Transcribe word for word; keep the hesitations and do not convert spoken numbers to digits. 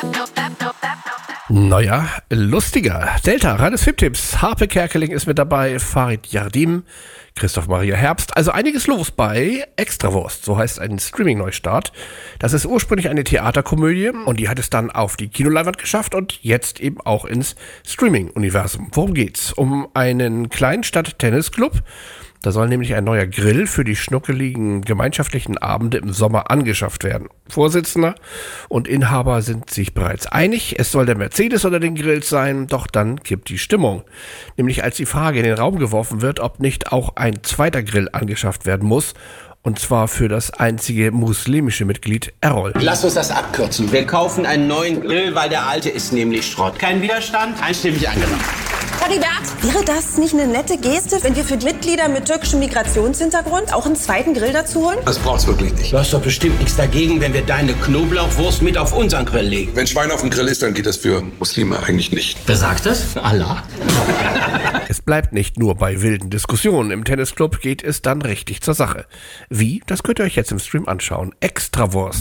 Neuer, lustiger. Delta, reines Filmtipps. Harpe Kerkeling ist mit dabei, Farid Yardim, Christoph Maria Herbst. Also einiges los bei Extrawurst, so heißt ein Streaming-Neustart. Das ist ursprünglich eine Theaterkomödie und die hat es dann auf die Kinoleinwand geschafft und jetzt eben auch ins Streaming-Universum. Worum geht's? Um einen Kleinstadt-Tennisclub. Da soll nämlich ein neuer Grill für die schnuckeligen gemeinschaftlichen Abende im Sommer angeschafft werden. Vorsitzender und Inhaber sind sich bereits einig, es soll der Mercedes unter den Grills sein, doch dann kippt die Stimmung. Nämlich als die Frage in den Raum geworfen wird, ob nicht auch ein zweiter Grill angeschafft werden muss, und zwar für das einzige muslimische Mitglied Errol. Lass uns das abkürzen. Wir kaufen einen neuen Grill, weil der alte ist nämlich Schrott. Kein Widerstand? Einstimmig angenommen. Heribert, wäre das nicht eine nette Geste, wenn wir für Mitglieder mit türkischem Migrationshintergrund auch einen zweiten Grill dazu holen? Das braucht's wirklich nicht. Du hast doch bestimmt nichts dagegen, wenn wir deine Knoblauchwurst mit auf unseren Grill legen. Wenn Schwein auf dem Grill ist, dann geht das für Muslime eigentlich nicht. Wer sagt das? Allah. Es bleibt nicht nur bei wilden Diskussionen. Im Tennisclub geht es dann richtig zur Sache. Wie? Das könnt ihr euch jetzt im Stream anschauen. Extrawurst.